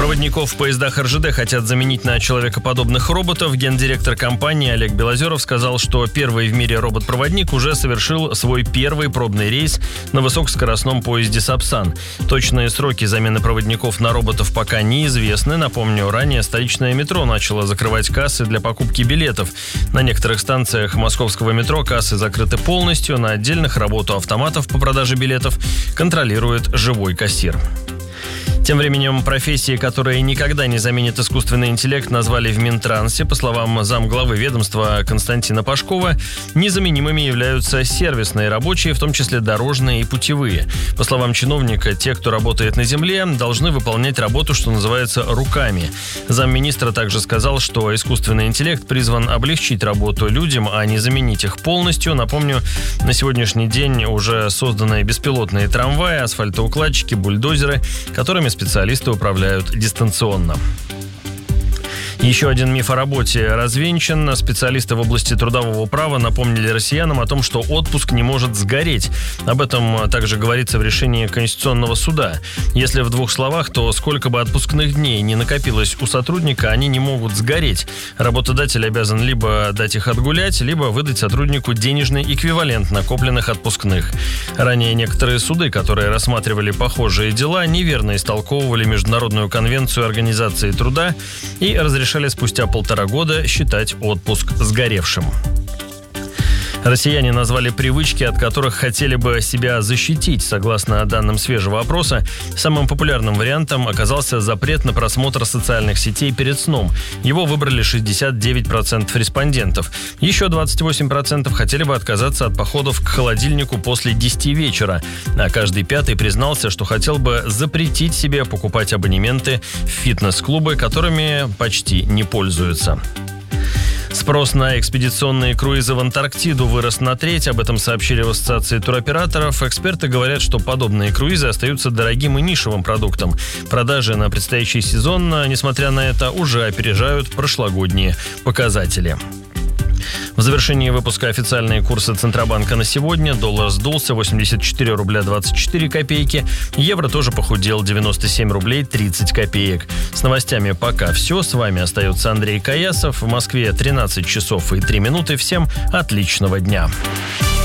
Проводников в поездах РЖД хотят заменить на человекоподобных роботов. Гендиректор компании Олег Белозеров сказал, что первый в мире робот-проводник уже совершил свой первый пробный рейс на высокоскоростном поезде «Сапсан». Точные сроки замены проводников на роботов пока неизвестны. Напомню, ранее столичное метро начало закрывать кассы для покупки билетов. На некоторых станциях московского метро кассы закрыты полностью. На отдельных работу автоматов по продаже билетов контролирует живой кассир. Тем временем профессии, которые никогда не заменят искусственный интеллект, назвали в Минтрансе. По словам замглавы ведомства Константина Пашкова, незаменимыми являются сервисные рабочие, в том числе дорожные и путевые. По словам чиновника, те, кто работает на земле, должны выполнять работу, что называется, руками. Замминистра также сказал, что искусственный интеллект призван облегчить работу людям, а не заменить их полностью. Напомню, на сегодняшний день уже созданы беспилотные трамваи, асфальтоукладчики, бульдозеры, которыми специалисты управляют дистанционно. Еще один миф о работе развенчан. Специалисты в области трудового права напомнили россиянам о том, что отпуск не может сгореть. Об этом также говорится в решении Конституционного суда. Если в двух словах, то сколько бы отпускных дней не накопилось у сотрудника, они не могут сгореть. Работодатель обязан либо дать их отгулять, либо выдать сотруднику денежный эквивалент накопленных отпускных. Ранее некоторые суды, которые рассматривали похожие дела, неверно истолковывали Международную конвенцию Организации труда и разрешали спустя 1,5 года считать отпуск сгоревшим. Россияне назвали привычки, от которых хотели бы себя защитить. Согласно данным свежего опроса, самым популярным вариантом оказался запрет на просмотр социальных сетей перед сном. Его выбрали 69% респондентов. Еще 28% хотели бы отказаться от походов к холодильнику после 10 вечера. А каждый пятый признался, что хотел бы запретить себе покупать абонементы в фитнес-клубы, которыми почти не пользуются. Спрос на экспедиционные круизы в Антарктиду вырос на треть. Об этом сообщили в Ассоциации туроператоров. Эксперты говорят, что подобные круизы остаются дорогим и нишевым продуктом. Продажи на предстоящий сезон, несмотря на это, уже опережают прошлогодние показатели. В завершении выпуска официальные курсы Центробанка на сегодня. Доллар сдулся 84 рубля 24 копейки. Евро тоже похудел 97 рублей 30 копеек. С новостями пока все. С вами остается Андрей Каясов. В Москве 13 часов и 3 минуты. Всем отличного дня.